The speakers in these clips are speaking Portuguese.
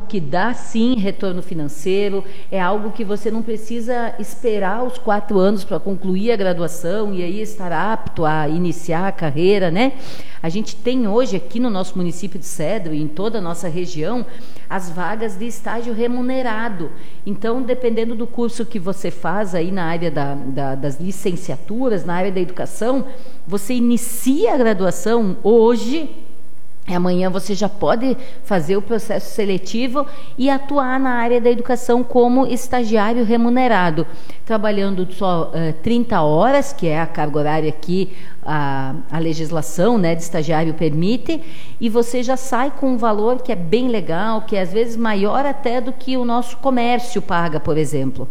que dá sim retorno financeiro, é algo que você não precisa esperar os 4 anos para concluir a graduação e aí estar apto a iniciar a carreira, né? A gente tem hoje aqui no nosso município de Cedro e em toda a nossa região as vagas de estágio remunerado. Então, dependendo do curso que você faz aí na área das licenciaturas, na área da educação, você inicia a graduação hoje. Amanhã você já pode fazer o processo seletivo e atuar na área da educação como estagiário remunerado, trabalhando só 30 horas, que é a carga horária que a legislação, né, de estagiário permite, e você já sai com um valor que é bem legal, que é às vezes maior até do que o nosso comércio paga, por exemplo.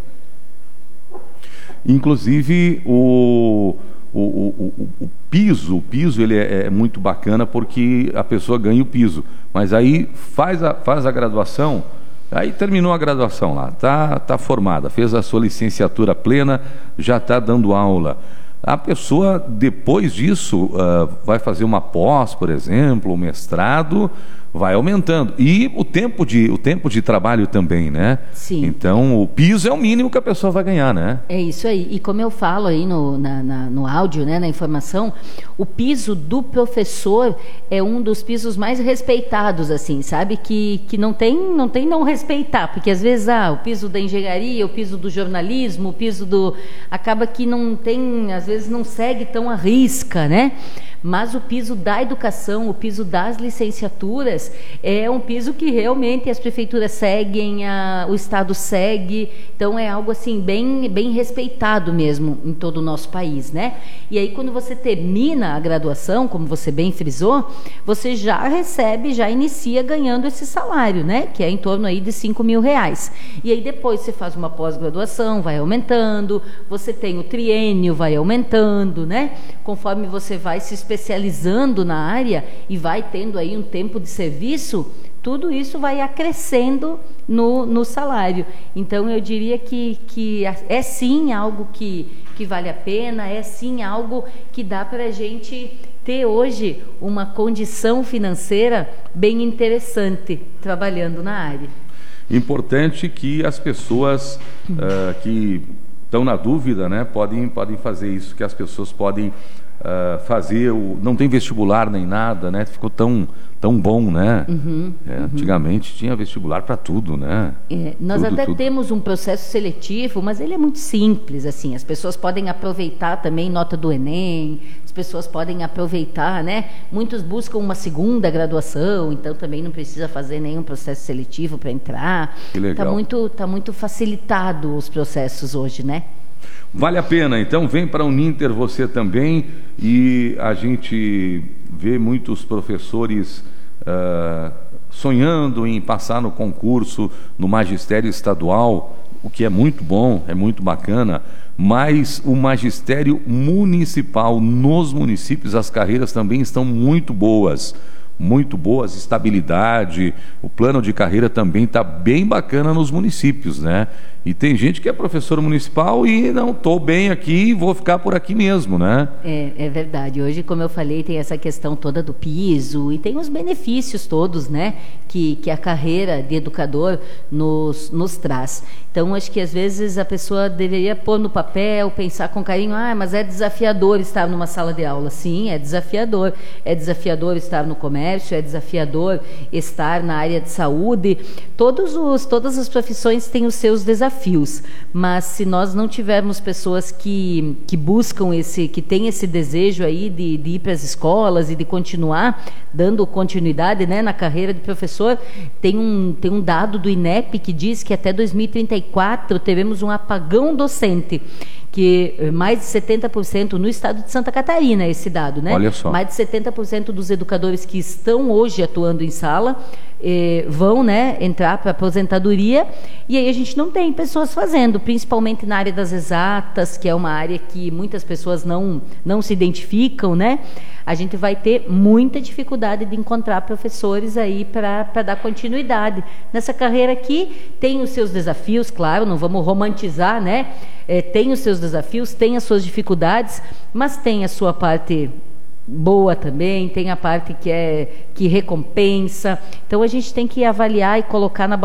Inclusive, o piso ele é muito bacana porque a pessoa ganha o piso, mas aí faz a graduação, aí terminou a graduação lá, tá formada, fez a sua licenciatura plena, já está dando aula. A pessoa, depois disso, vai fazer uma pós, por exemplo, um mestrado, vai aumentando. E o tempo de trabalho também, né? Sim. Então, o piso é o mínimo que a pessoa vai ganhar, né? É isso aí. E como eu falo aí no áudio, né, na informação, o piso do professor é um dos pisos mais respeitados, assim, sabe? Que não tem não respeitar, porque às vezes, o piso da engenharia, o piso do jornalismo, o piso do... acaba que não tem, às vezes não segue tão à risca, né? Mas o piso da educação, o piso das licenciaturas, é um piso que realmente as prefeituras seguem, o Estado segue, então é algo assim bem respeitado mesmo em todo o nosso país, né? E aí quando você termina a graduação, como você bem frisou, você já inicia ganhando esse salário, né? Que é em torno aí de R$5.000. E aí depois você faz uma pós-graduação, vai aumentando, você tem o triênio, vai aumentando, né? Conforme você vai se especializando na área e vai tendo aí um tempo de serviço, tudo isso vai acrescendo no salário. Então, eu diria que é sim algo que vale a pena, é sim algo que dá para a gente ter hoje uma condição financeira bem interessante trabalhando na área. Importante que as pessoas que estão na dúvida, né, podem fazer isso, que as pessoas podem fazer não tem vestibular nem nada, né? Ficou tão bom, né? Antigamente tinha vestibular para tudo, né? Nós tudo. Temos um processo seletivo, mas ele é muito simples, assim. As pessoas podem aproveitar também nota do Enem, as pessoas podem aproveitar, né? Muitos buscam uma segunda graduação, então também não precisa fazer nenhum processo seletivo para entrar. Que legal. Tá muito facilitado os processos hoje, né? Vale a pena, então vem para a Uninter você também, e a gente vê muitos professores sonhando em passar no concurso no magistério estadual, o que é muito bom, é muito bacana, mas o magistério municipal, nos municípios, as carreiras também estão muito boas, estabilidade, o plano de carreira também está bem bacana nos municípios, né? E tem gente que é professor municipal e não estou bem aqui, vou ficar por aqui mesmo, né? É verdade. Hoje, como eu falei, tem essa questão toda do piso e tem os benefícios todos, né? Que a carreira de educador nos traz. Então, acho que às vezes a pessoa deveria pôr no papel, pensar com carinho, mas é desafiador estar numa sala de aula. Sim, é desafiador. É desafiador estar no comércio, é desafiador estar na área de saúde. Todas as profissões têm os seus desafios, mas se nós não tivermos pessoas que buscam que têm esse desejo aí de ir para as escolas e de continuar dando continuidade, né, na carreira de professor, tem um dado do INEP que diz que até 2034 teremos um apagão docente, que mais de 70% no estado de Santa Catarina, esse dado, né? Olha só. Mais de 70% dos educadores que estão hoje atuando em sala vão, né, entrar para aposentadoria, e aí a gente não tem pessoas fazendo, principalmente na área das exatas, que é uma área que muitas pessoas não se identificam, né? A gente vai ter muita dificuldade de encontrar professores aí para dar continuidade. Nessa carreira aqui tem os seus desafios, claro, não vamos romantizar, né? Tem os seus desafios, tem as suas dificuldades, mas tem a sua parte boa também, tem a parte que recompensa. Então a gente tem que avaliar e colocar na